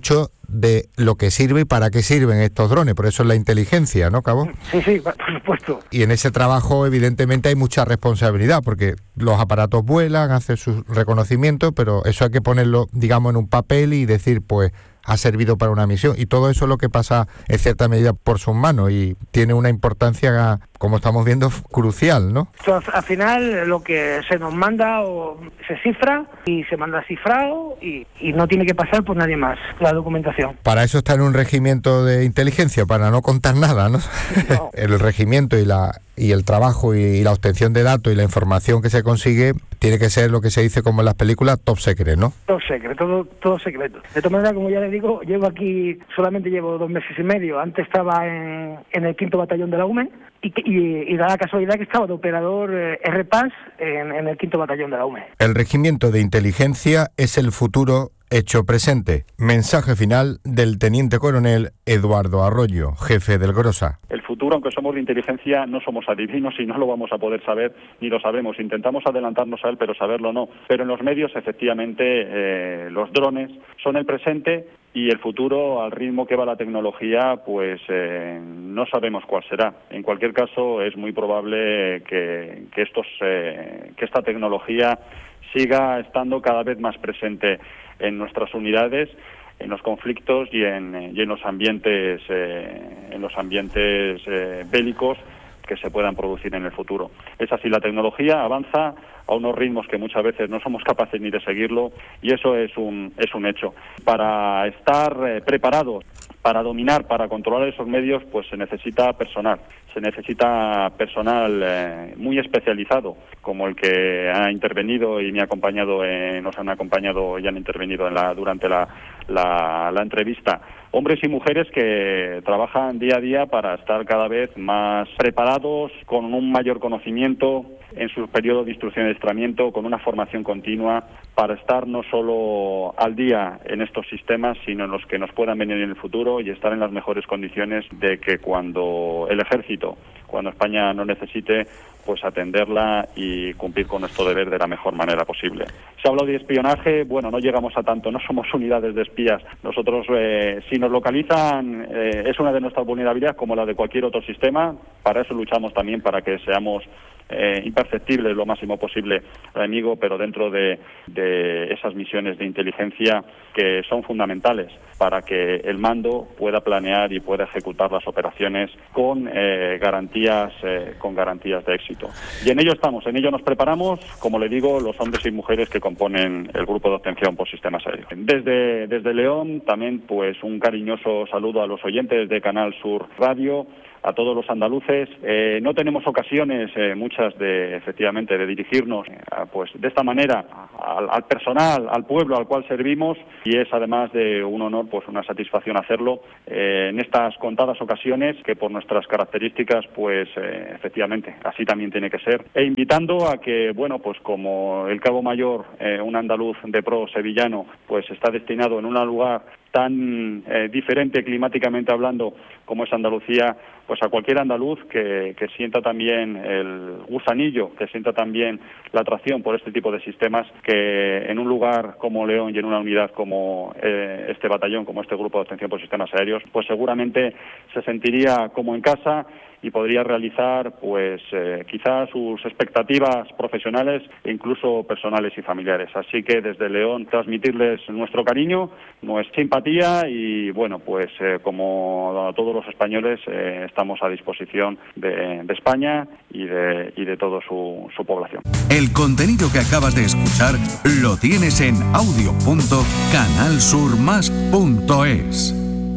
[SPEAKER 16] de lo que sirve y para qué sirven estos drones, por eso es la inteligencia, ¿no, Cabo?
[SPEAKER 22] Sí, sí, por supuesto.
[SPEAKER 16] Y en ese trabajo evidentemente hay mucha responsabilidad, porque los aparatos vuelan, hacen sus reconocimientos, pero eso hay que ponerlo, digamos, en un papel y decir, pues, ha servido para una misión, y todo eso es lo que pasa en cierta medida por sus manos y tiene una importancia, como estamos viendo, crucial, ¿no?
[SPEAKER 22] Entonces, al final lo que se nos manda o se cifra y se manda cifrado y, y no tiene que pasar por nadie más la documentación.
[SPEAKER 16] Para eso está en un regimiento de inteligencia, para no contar nada, ¿no? No. El regimiento y la y el trabajo y la obtención de datos y la información que se consigue tiene que ser lo que se dice como en las películas top secret, ¿no?
[SPEAKER 22] Top secret, todo, todo secreto. De todas maneras, como ya les digo, llevo aquí, solamente llevo dos meses y medio. Antes estaba en, en el quinto batallón de la U M E y, y, y da la casualidad que estaba de operador eh, R P A S en, en el quinto batallón de la U M E.
[SPEAKER 16] El regimiento de inteligencia es el futuro hecho presente. Mensaje final del teniente coronel Eduardo Arroyo, jefe del Grosa.
[SPEAKER 18] El futuro, aunque somos de inteligencia, no somos adivinos y no lo vamos a poder saber ni lo sabemos. Intentamos adelantarnos a él, pero saberlo no. Pero en los medios, efectivamente, eh, los drones son el presente y el futuro, al ritmo que va la tecnología, pues eh, no sabemos cuál será. En cualquier caso, es muy probable que, que, estos, eh, que esta tecnología siga estando cada vez más presente en nuestras unidades, en los conflictos y en, y en los ambientes, eh, en los ambientes eh, bélicos que se puedan producir en el futuro. Es así, la tecnología avanza a unos ritmos que muchas veces no somos capaces ni de seguirlo y eso es un es un hecho. Para estar eh, preparados, para dominar, para controlar esos medios, pues se necesita personal. Se necesita personal eh, muy especializado, como el que ha intervenido y me ha acompañado, eh, nos han acompañado y han intervenido en la, durante la, la, la entrevista. Hombres y mujeres que trabajan día a día para estar cada vez más preparados, con un mayor conocimiento en su periodo de instrucción y adiestramiento, con una formación continua, para estar no solo al día en estos sistemas, sino en los que nos puedan venir en el futuro y estar en las mejores condiciones de que cuando el ejército, cuando España no necesite, pues atenderla y cumplir con nuestro deber de la mejor manera posible. Se ha hablado de espionaje, bueno, no llegamos a tanto, no somos unidades de espías. Nosotros, eh, si nos localizan, eh, es una de nuestras vulnerabilidades como la de cualquier otro sistema. Para eso luchamos también, para que seamos eh, imperceptibles lo máximo posible al enemigo, pero dentro de, de esas misiones de inteligencia que son fundamentales para que el mando pueda planear y pueda ejecutar las operaciones con eh, garantías, eh, con garantías de éxito. Y en ello estamos, en ello nos preparamos, como le digo, los hombres y mujeres que componen el grupo de obtención por sistemas aéreos. Desde, desde León también pues un cariñoso saludo a los oyentes de Canal Sur Radio, a todos los andaluces. Eh, no tenemos ocasiones, eh, muchas de, efectivamente, de dirigirnos eh, pues de esta manera al, al personal, al pueblo al cual servimos, y es además de un honor, pues una satisfacción hacerlo eh, en estas contadas ocasiones que por nuestras características, pues eh, efectivamente, así también tiene que ser. E invitando a que, bueno, pues como el Cabo Mayor, eh, un andaluz de pro sevillano, pues está destinado en un lugar tan eh, diferente climáticamente hablando como es Andalucía, pues a cualquier andaluz que, que sienta también el gusanillo, que sienta también la atracción por este tipo de sistemas, que en un lugar como León y en una unidad como eh, este batallón, como este grupo de obtención por sistemas aéreos, pues seguramente se sentiría como en casa y podría realizar pues eh, quizás sus expectativas profesionales e incluso personales y familiares. Así que desde León transmitirles nuestro cariño, nuestra simpatía y bueno, pues eh, como a todos los españoles eh, estamos a disposición de, de España y de, y de toda su, su población.
[SPEAKER 1] El contenido que acabas de escuchar lo tienes en audio punto canal sur más punto es.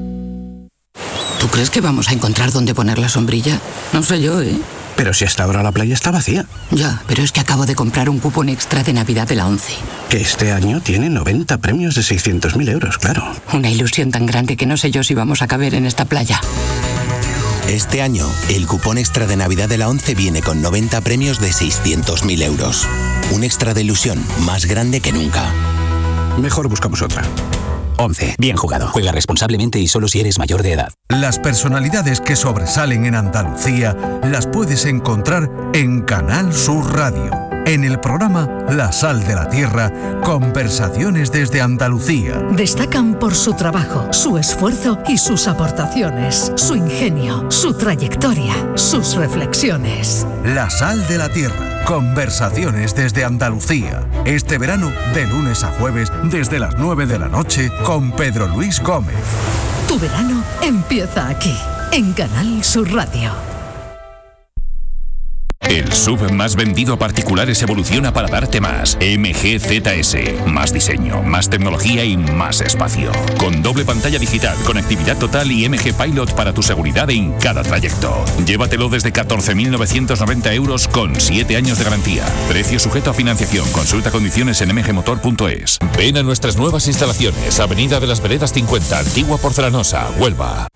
[SPEAKER 3] ¿Tú crees que vamos a encontrar dónde poner la sombrilla? No sé yo, ¿eh?
[SPEAKER 4] Pero si hasta ahora la playa está vacía.
[SPEAKER 3] Ya, pero es que acabo de comprar un cupón extra de Navidad de la ONCE.
[SPEAKER 4] Que este año tiene noventa premios de seiscientos mil euros, claro.
[SPEAKER 3] Una ilusión tan grande que no sé yo si vamos a caber en esta playa.
[SPEAKER 23] Este año, el cupón extra de Navidad de la ONCE viene con noventa premios de seiscientos mil euros. Un extra de ilusión más grande que nunca.
[SPEAKER 4] Mejor buscamos otra.
[SPEAKER 24] ONCE. Bien jugado. Juega responsablemente y solo si eres mayor de edad.
[SPEAKER 1] Las personalidades que sobresalen en Andalucía las puedes encontrar en Canal Sur Radio, en el programa La Sal de la Tierra, conversaciones desde Andalucía.
[SPEAKER 2] Destacan por su trabajo, su esfuerzo y sus aportaciones, su ingenio, su trayectoria, sus reflexiones.
[SPEAKER 1] La Sal de la Tierra, conversaciones desde Andalucía. Este verano, de lunes a jueves, desde las nueve de la noche, con Pedro Luis Gómez.
[SPEAKER 2] Tu verano empieza aquí, en Canal Sur Radio.
[SPEAKER 5] El S U V más vendido a particulares evoluciona para darte más. M G Z S. Más diseño, más tecnología y más espacio. Con doble pantalla digital, conectividad total y M G Pilot para tu seguridad en cada trayecto. Llévatelo desde catorce mil novecientos noventa euros con siete años de garantía. Precio sujeto a financiación. Consulta condiciones en m g motor punto es. Ven a nuestras nuevas instalaciones. Avenida de las Veredas cincuenta, Antigua Porcelanosa, Huelva.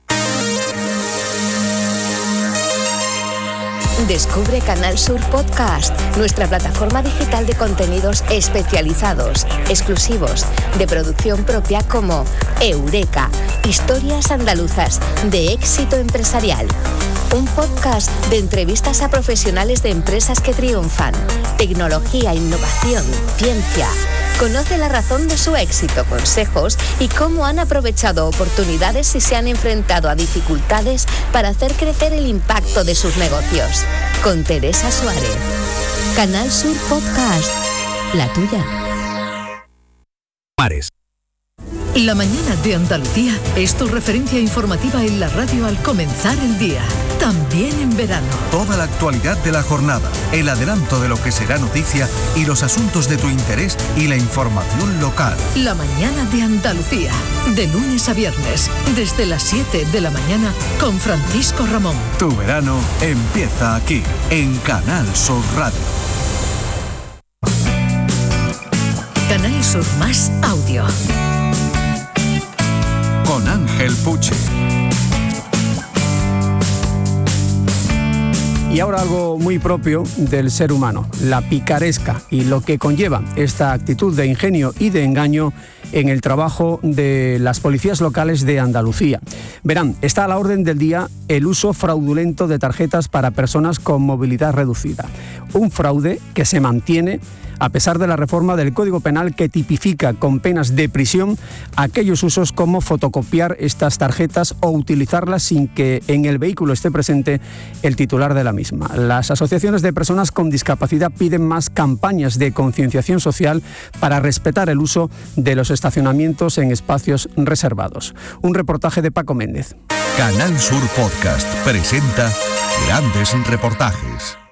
[SPEAKER 8] Descubre Canal Sur Podcast, nuestra plataforma digital de contenidos especializados, exclusivos, de producción propia como Eureka, historias andaluzas de éxito empresarial. Un podcast de entrevistas a profesionales de empresas que triunfan, tecnología, innovación, ciencia. Conoce la razón de su éxito, consejos y cómo han aprovechado oportunidades y se han enfrentado a dificultades para hacer crecer el impacto de sus negocios. Con Teresa Suárez. Canal Sur Podcast. La tuya.
[SPEAKER 1] Mares.
[SPEAKER 2] La mañana de Andalucía es tu referencia informativa en la radio al comenzar el día. También en verano.
[SPEAKER 1] Toda la actualidad de la jornada, el adelanto de lo que será noticia y los asuntos de tu interés y la información local.
[SPEAKER 2] La mañana de Andalucía, de lunes a viernes, desde las siete de la mañana, con Francisco Ramón.
[SPEAKER 1] Tu verano empieza aquí, en Canal Sur Radio.
[SPEAKER 2] Canal Sur Más Audio.
[SPEAKER 1] Con Ángel Puche.
[SPEAKER 13] Y ahora algo muy propio del ser humano, la picaresca y lo que conlleva esta actitud de ingenio y de engaño en el trabajo de las policías locales de Andalucía. Verán, está a la orden del día el uso fraudulento de tarjetas para personas con movilidad reducida. Un fraude que se mantiene a pesar de la reforma del Código Penal que tipifica con penas de prisión aquellos usos como fotocopiar estas tarjetas o utilizarlas sin que en el vehículo esté presente el titular de la misma. Las asociaciones de personas con discapacidad piden más campañas de concienciación social para respetar el uso de los estacionamientos en espacios reservados. Un reportaje de Paco Méndez.
[SPEAKER 1] Canal Sur Podcast presenta grandes reportajes.